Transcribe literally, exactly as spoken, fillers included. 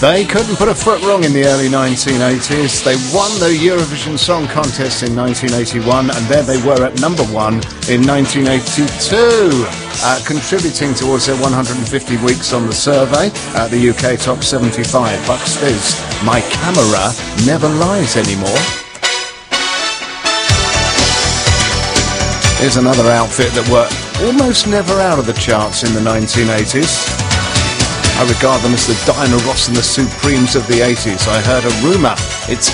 They couldn't put a foot wrong in the early nineteen eighties. They won the Eurovision Song Contest in nineteen eighty-one, and there they were at number one in nineteen eighty-two, uh, contributing towards their one hundred fifty weeks on the survey at the U K Top seventy-five. Bucks Fizz, My Camera Never Lies Anymore. Here's another outfit that were almost never out of the charts in the nineteen eighties. I regard them as the Diana Ross and the Supremes of the eighties. I heard a rumour it's